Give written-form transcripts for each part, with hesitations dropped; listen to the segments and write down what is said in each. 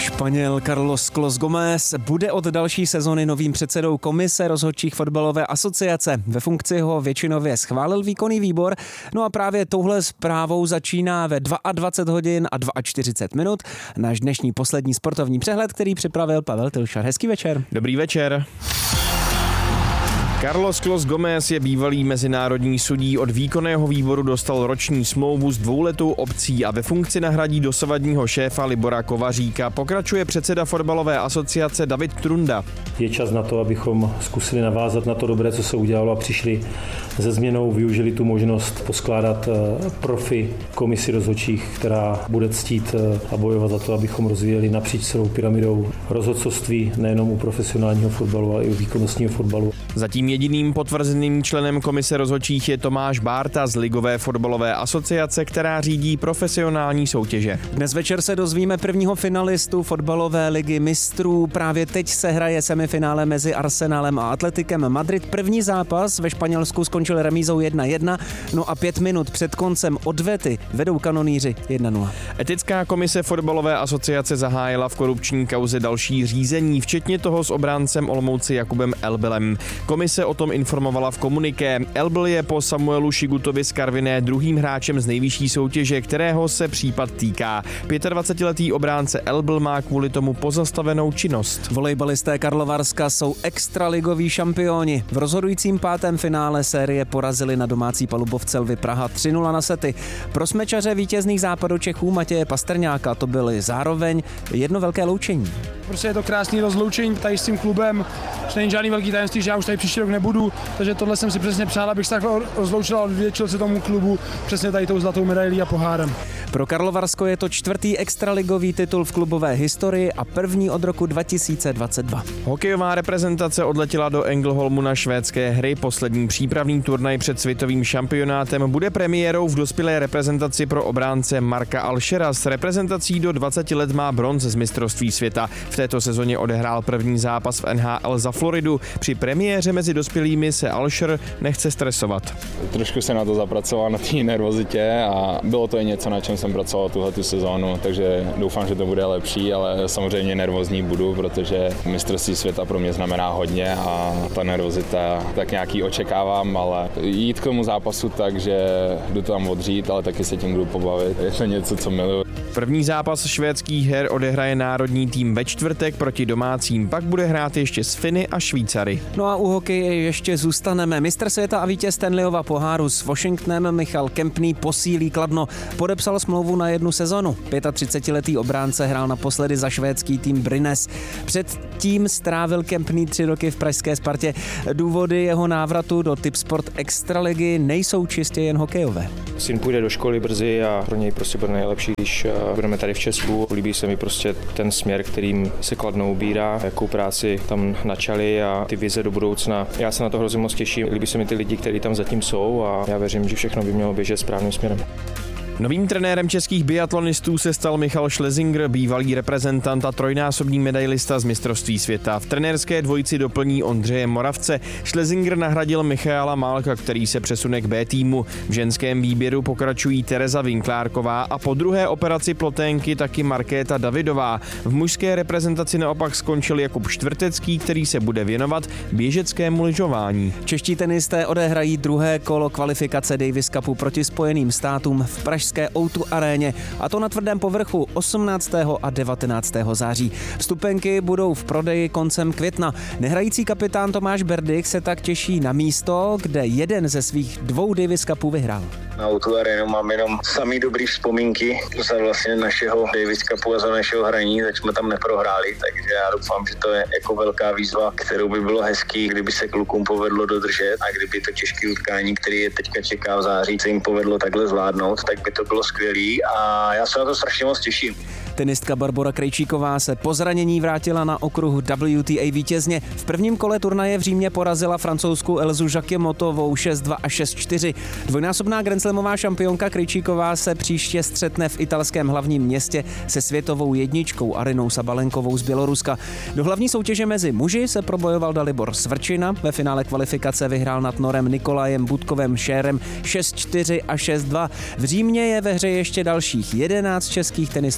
Španěl Carlos Gómez bude od další sezony novým předsedou komise rozhodčích fotbalové asociace. Ve funkci ho většinově schválil výkonný výbor, no a právě touhle zprávou začíná ve 22 hodin a 42 minut náš dnešní poslední sportovní přehled, který připravil Pavel Tilšar. Hezký večer. Dobrý večer. Carlos Gómez je bývalý mezinárodní sudí, od výkonného výboru dostal roční smlouvu s 2letou opcí a ve funkci nahradí dosavadního šéfa Libora Kovaříka. Pokračuje předseda fotbalové asociace David Trunda. Je čas na to, abychom zkusili navázat na to dobré, co se udělalo a přišli se změnou, využili tu možnost poskládat profi komisi rozhodčích, která bude ctít a bojovat za to, abychom rozvíjeli napříč celou pyramidou rozhodcovství nejenom u profesionálního fotbalu, ale i u výkonnostního fotbalu. Zatím jediným potvrzeným členem komise rozhodčích je Tomáš Bárta z Ligové fotbalové asociace, která řídí profesionální soutěže. Dnes večer se dozvíme prvního finalistu fotbalové ligy mistrů. Právě teď se hraje semifinále mezi Arsenalem a Atletikem Madrid. První zápas ve Španělsku skončil remízou 1-1, no a 5 minut před koncem odvety vedou kanonýři 1-0. Etická komise fotbalové asociace zahájila v korupční kauze další řízení, včetně toho s obráncem Olomouci Jakubem Elbylem. Komise o tom informovala v komuniké. Elbyl je po Samuelu Šigutovi z Karviné druhým hráčem z nejvyšší soutěže, kterého se případ týká. 25letý obránce Elbyl má kvůli tomu pozastavenou činnost. Volejbalisté Karlovarska jsou extraligoví šampioni. V rozhodujícím 5. finále série porazili na domácí palubovce Lvy Praha 3-0 na sety. Pro smečaře vítězných Západočechů Matěje Pastrňáka to byly zároveň jedno velké loučení. Prostě je to krásný rozloučení tady s tím klubem, že není žádný velký tajemství, že já už tady příští rok nebudu, takže tohle jsem si přesně přál, abych se takhle rozloučil a odvděčil se tomu klubu přesně tady tou zlatou medailí a pohárem. Pro Karlovarsko je to 4. extraligový titul v klubové historii a první od roku 2022. Hokejová reprezentace odletěla do Ängelholmu na švédské hry. Poslední přípravný turnaj před světovým šampionátem bude premiérou v dospělé reprezentaci pro obránce Marka Alschera. S reprezentací do 20 let má bronz z mistrovství světa. V této sezóně odehrál první zápas v NHL za Floridu. Při premiéře mezi dospělými se Alscher nechce stresovat. Trošku se na to zapracoval, na té nervozitě, a bylo to i něco, na čem jsem pracoval tuhletu sezónu, takže doufám, že to bude lepší, ale samozřejmě nervózní budu, protože mistrovství světa pro mě znamená hodně a ta nervozita tak nějaký očekávám, ale jít k tomu zápasu tak, že jdu tam odřít, ale taky se tím budu pobavit. Je to něco, co miluji. První zápas švédských her odehraje národní tým ve čtvrtek proti domácím, pak bude hrát ještě s Finy a Švýcary. No a u hokeje ještě zůstaneme. Mistr světa a vítěz Stanleyova poháru s Washingtonem Michal Kempný posílí Kladno. Podepsal smlouvu na 1 sezonu. 35letý obránce hrál naposledy za švédský tým Brynäs. Předtím strávil Kempný 3 roky v pražské Spartě. Důvody jeho návratu do Tipsport Extraligy nejsou čistě jen hokejové. Syn půjde do školy brzy a pro něj prostě bude nejlepší, když budeme tady v Česku. Líbí se mi prostě ten směr, kterým se Kladno ubírá, jakou práci tam načali a ty vize do budoucna. Já se na to hrozně moc těším. Líbí se mi ty lidi, kteří tam zatím jsou, a já věřím, že všechno by mělo běžet správným směrem. Novým trenérem českých biatlonistů se stal Michal Schlesinger, bývalý reprezentant a trojnásobný medailista z mistrovství světa. V trenérské dvojici doplní Ondřeje Moravce. Schlesinger nahradil Michaela Málka, který se přesune k B týmu. V ženském výběru pokračují Tereza Vinklárková a po druhé operaci ploténky taky Markéta Davidová. V mužské reprezentaci naopak skončil Jakub Štvrtecký, který se bude věnovat běžeckému lyžování. Čeští tenisté odehrají druhé kolo kvalifikace Davis Cupu proti Spojeným státům v pražské O2 aréně, a to na tvrdém povrchu 18. a 19. září. Vstupenky budou v prodeji koncem května. Nehrající kapitán Tomáš Berdych se tak těší na místo, kde jeden ze svých 2 Davis Cupů vyhrál. Na O2 arénu mám jenom samý dobrý vzpomínky za vlastně našeho Davis Cupu a za našeho hraní, tak jsme tam neprohráli, takže já doufám, že to je jako velká výzva, kterou by bylo hezký, kdyby se klukům povedlo dodržet, a kdyby to těžké utkání, které je teďka čeká v září, se jim povedlo takhle zvládnout, tak by to bylo skvělý a já se na to strašně moc těším. Tenistka Barbora Krejčíková se po zranění vrátila na okruh WTA vítězně. V prvním kole turnaje v Římě porazila francouzskou Elzu Jacquemotovou 6-2 a 6-4. Dvojnásobná grandslamová šampionka Krejčíková se příště střetne v italském hlavním městě se světovou jedničkou Arenou Sabalenkovou z Běloruska. Do hlavní soutěže mezi muži se probojoval Dalibor Svrčina. Ve finále kvalifikace vyhrál nad Norem Nikolajem Budkovem Šérem 6-4 a 6-2. V Římě je ve hře ještě dalších 11 českých tenistů a tenistek.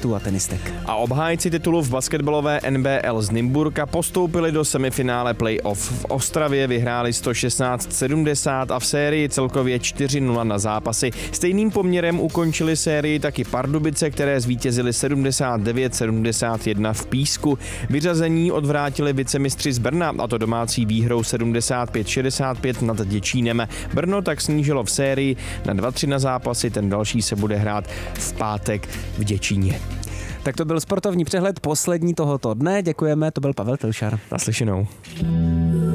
lístek. A obhájci titulu v basketbalové NBL z Nymburka postoupili do semifinále playoff. V Ostravě vyhráli 116-70 a v sérii celkově 4-0 na zápasy. Stejným poměrem ukončili sérii taky Pardubice, které zvítězili 79-71 v Písku. Vyřazení odvrátili vicemistři z Brna, a to domácí výhrou 75-65 nad Děčínem. Brno tak snížilo v sérii na 2-3 na zápasy, ten další se bude hrát v pátek v Děčíně. Tak to byl sportovní přehled poslední tohoto dne. Děkujeme, to byl Pavel Tilšar. Naslyšenou.